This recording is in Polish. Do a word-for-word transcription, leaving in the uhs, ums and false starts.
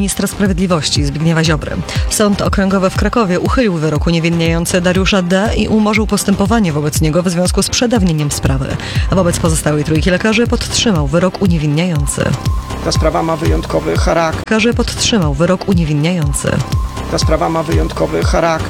ministra sprawiedliwości Zbigniewa Ziobry. Sąd Okręgowy w Krakowie uchylił wyrok uniewinniający Dariusza D. i umorzył postępowanie wobec niego w związku z przedawnieniem sprawy. A wobec pozostałej trójki lekarzy podtrzymał wyrok uniewinniający. Ta sprawa ma wyjątkowy charakter. Lekarze podtrzymał wyrok uniewinniający. Ta sprawa ma wyjątkowy charakter.